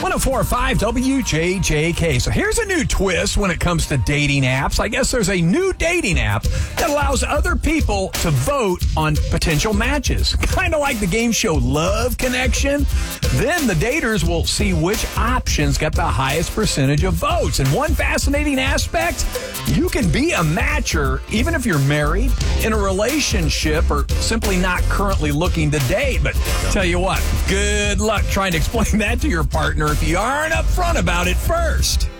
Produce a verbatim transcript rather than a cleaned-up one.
one oh four point five W J J K. So here's a new twist when it comes to dating apps. I guess there's a new dating app that allows other people to vote on potential matches. Kind of like the game show Love Connection. Then the daters will see which options got the highest percentage of votes. And one fascinating aspect, you can be a matcher even if you're married, in a relationship, or simply not currently looking to date. But tell you what, good luck trying to explain that to your partner if you aren't upfront about it first.